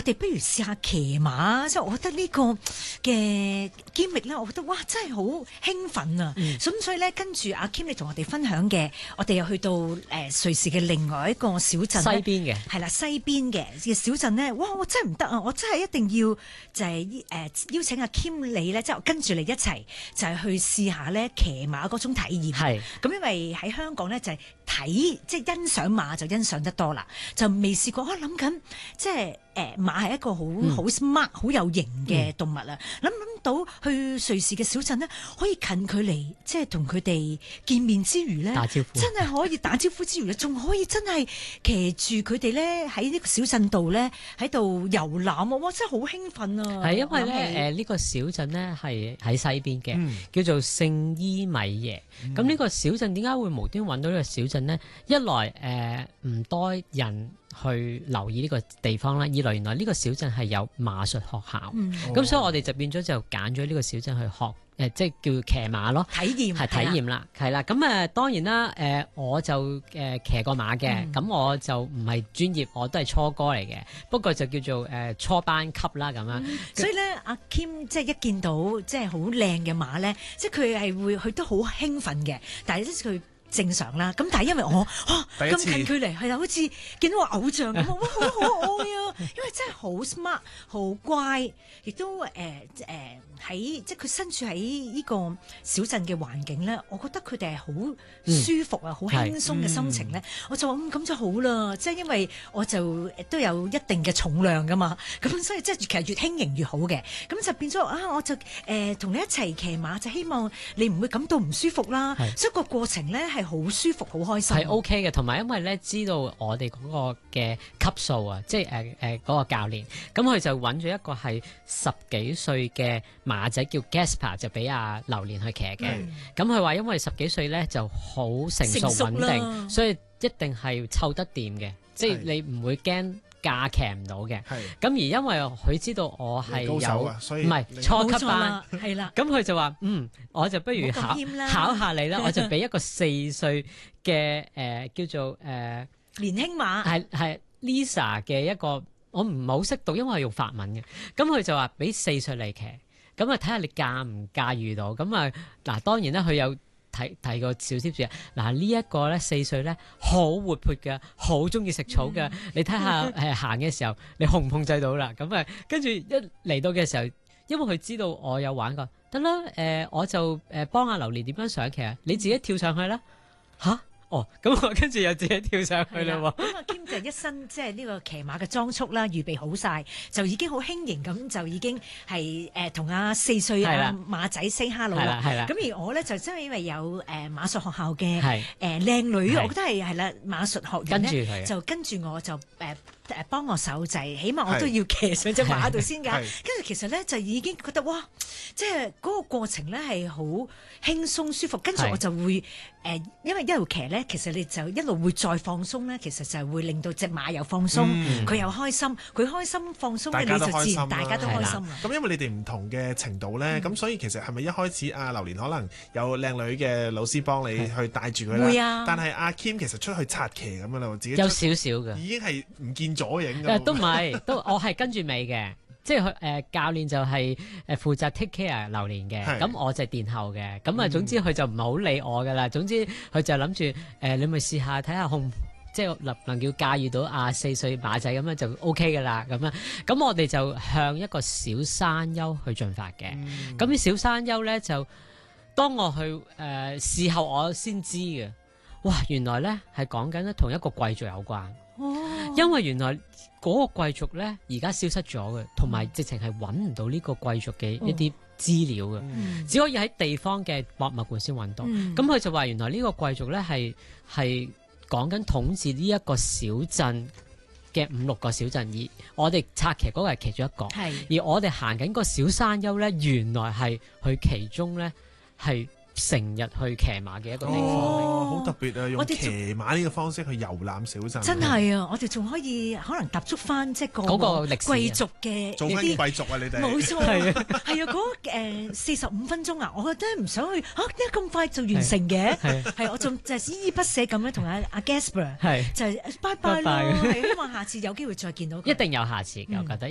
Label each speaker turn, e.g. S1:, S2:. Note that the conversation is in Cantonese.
S1: 哋不如試下騎馬，即係我覺得呢個嘅經歷咧，我覺得哇真係好興奮啊！咁所以咧，跟住阿 Kim 你同我哋分享嘅，我哋又去到瑞士嘅另外一個小鎮
S2: 西邊嘅
S1: 係啦，西邊嘅小鎮咧，哇！我真係唔得啊！我真係一定要就係邀請阿 Kim 你咧，即係跟住你一齊就係去試下咧騎馬嗰種體驗。
S2: 係
S1: 咁，因為喺香港咧就係睇即係欣賞馬就欣賞得多啦，就未試過。我諗緊即係馬係一個好 smart 好有型嘅動物啦。諗到去瑞士嘅小鎮咧，可以近距離即係同佢哋見面之餘咧，
S2: 打招呼
S1: 真係可以打招呼之餘咧，仲可以真係騎住佢哋咧喺呢個小鎮度咧喺度遊覽啊！哇，真係好興奮啊！
S2: 係因為咧呢個小鎮咧係喺西邊嘅，叫做聖伊米耶。咁呢個小鎮點解會無端揾到呢個小鎮呢？一來唔多人去留意呢個地方啦，二來原來呢個小鎮係有馬術學校，咁所以我哋就變咗就揀咗呢個小鎮去學即係叫騎馬咯，
S1: 體驗
S2: 啦，係啦。咁當然啦，我就騎過馬嘅，咁我就唔係專業，我都係初哥嚟嘅，不過就叫做初班級啦咁樣。
S1: 所以咧，阿 Kim 即係一見到即係好靚嘅馬咧，即係佢都好興奮嘅，但係即係佢正常啦。咁但係因為我咁近距離係啦，好似見到個偶像咁，哇好可愛啊！因為真係好 smart、好乖，亦都喺即係佢身處喺呢個小鎮嘅環境咧，我覺得佢哋係好舒服啊，好輕鬆嘅心情咧。我就話咁就好啦，即係因為我就都有一定嘅重量噶嘛，咁所以即係其實越輕盈越好嘅。咁就變咗我就同你一齊騎馬，就希望你唔會感到唔舒服啦。所以個過程咧係好舒服、好開心。
S2: 係 OK 嘅，同埋因為咧知道我哋嗰個嘅級數啊，即係嗰個教練，咁佢就揾咗一個係10幾歲嘅馬仔叫 Gaspar， 就俾阿榴蓮去騎嘅。咁佢話因為10幾歲咧就好成熟穩定，所以一定係湊得掂嘅，即係你唔會驚架騎唔到嘅。咁而因為佢知道我係有唔係初級班，
S1: 係啦，
S2: 咁佢就話我就不如考下你啦，我就俾一個4歲嘅叫做
S1: 年輕馬，
S2: 係 Lisa 嘅一個，我唔係好識讀，因為係用法文嘅。咁佢就話俾4歲嚟騎，咁啊睇下你駕唔駕馭到。咁啊嗱，當然啦，佢有提個小貼士啊。嗱呢一個咧4歲咧好活潑嘅，好中意食草嘅。你睇下行嘅時候，你控唔控制到啦？咁啊跟住一嚟到嘅時候，因為佢知道我有玩過，得啦我就幫阿榴蓮點樣上騎啊？你自己跳上去啦嚇！咁我跟住又自己跳上去啦喎。
S1: 咁阿 Kim 就一身即係呢個騎馬嘅裝束啦，預備好晒，就已經好輕盈咁，就已經係同阿4歲馬仔 say hello 啦。咁而我咧就真係因為有馬術學校嘅靚女，我覺得係啦馬術學院咧，就跟住我就幫我手掣，起碼我都要騎上隻馬度先㗎。跟住其實咧就已經覺得哇，即係嗰個過程咧係好輕鬆舒服。跟住我就會因為一路騎咧，其實你就一路會再放鬆咧，其實就係會令到隻馬又放鬆，佢又開心，佢開心放鬆咧，你就自然大家都開心啦。
S3: 咁因為你哋唔同嘅程度咧，咁所以其實係咪一開始阿榴蓮可能有靚女嘅老師幫你去帶住佢啦？
S1: 會啊。但
S3: 係阿 Kim 其實出去策騎咁樣啦，自己
S2: 有少少嘅，
S3: 已經係唔見咗影㗎。
S2: 都唔係，我係跟住尾嘅。即係佢教練就係負責 take care 榴蓮嘅，咁我就殿後嘅。咁總之佢就唔係好理我㗎啦。總之佢就諗住你咪試下睇下即係能夠駕馭到4歲馬仔咁樣就 OK 㗎啦。咁我哋就向一個小山丘去進發嘅。咁啲小山丘咧就當我去事後我先知嘅，哇！原來咧係講緊同一個貴族有關。因為原來嗰個貴族咧而家消失咗嘅，同埋直情係揾唔到呢個貴族嘅一啲資料嘅，只可以喺地方嘅博物館先揾到。咁佢就話原來呢個貴族咧係講緊統治呢一個小鎮嘅5-6個小鎮，而我哋策騎嗰個係其中一個，而我哋行緊個小山丘咧，原來係佢其中咧係成日去騎馬嘅一個地方，
S3: 好特別啊！用騎馬呢個方式去遊覽小鎮，
S1: 真係啊！我哋仲可以可能踏足翻即係嗰個貴族嘅
S3: 做翻貴族啊！你哋
S1: 冇錯，係啊！嗰45分鐘啊，我覺得唔想去點解咁快就完成嘅？係我仲就係依依不捨咁樣同阿 Gaspar 就係拜拜啦，希望下次有機會再見到佢。
S2: 一定有下次嘅，我覺得。